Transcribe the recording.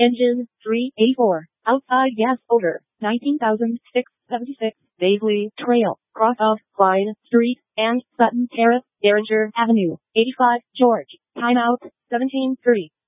Engine 384. Outside gas odor 19,676. Daisley Trail. Cross of Klein Street and Sutton Terrace, Derringer Avenue, 85 George. Timeout 17:30.